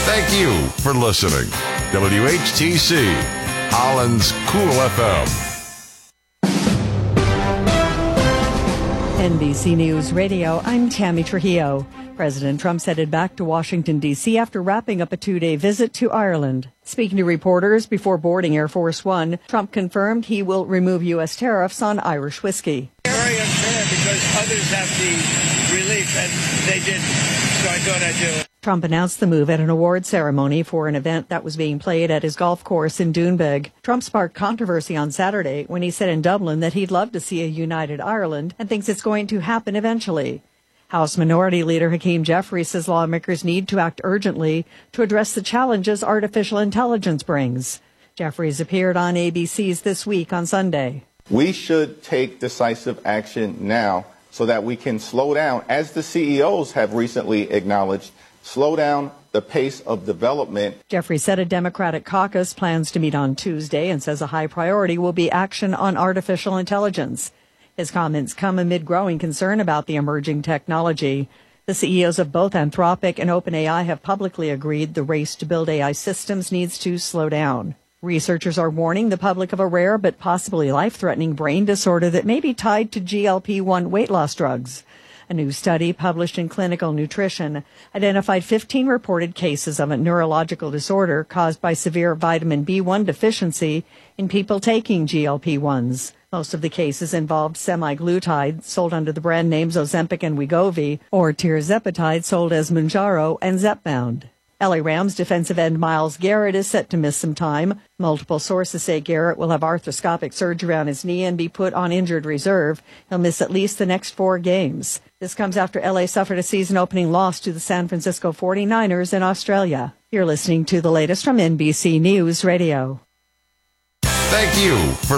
Thank you for listening. WHTC, Holland's Cool FM. NBC News Radio, I'm Tammy Trujillo. President Trump's headed back to Washington, D.C. after wrapping up a two-day visit to Ireland. Speaking to reporters before boarding Air Force One, Trump confirmed he will remove U.S. tariffs on Irish whiskey. Very unfair because others have the relief and they didn't, so I thought I'd do it. Trump announced the move at an award ceremony for an event that was being played at his golf course in Doonbeg. Trump sparked controversy on Saturday when he said in Dublin that he'd love to see a united Ireland and thinks it's going to happen eventually. House Minority Leader Hakeem Jeffries says lawmakers need to act urgently to address the challenges artificial intelligence brings. Jeffries appeared on ABC's This Week on Sunday. We should take decisive action now so that we can slow down, as the CEOs have recently acknowledged, slow down the pace of development. Jeffries said a Democratic caucus plans to meet on Tuesday and says a high priority will be action on artificial intelligence. His comments come amid growing concern about the emerging technology. The CEOs of both Anthropic and OpenAI have publicly agreed the race to build AI systems needs to slow down. Researchers are warning the public of a rare but possibly life-threatening brain disorder that may be tied to GLP-1 weight loss drugs. A new study published in Clinical Nutrition identified 15 reported cases of a neurological disorder caused by severe vitamin B1 deficiency in people taking GLP-1s. Most of the cases involved semaglutide, sold under the brand names Ozempic and Wegovy, or tirzepatide, sold as Mounjaro and Zepbound. LA Rams defensive end Myles Garrett is set to miss some time. Multiple sources say Garrett will have arthroscopic surgery on his knee and be put on injured reserve. He'll miss at least the next 4 games. This comes after LA suffered a season-opening loss to the San Francisco 49ers in Australia. You're listening to the latest from NBC News Radio. Thank you for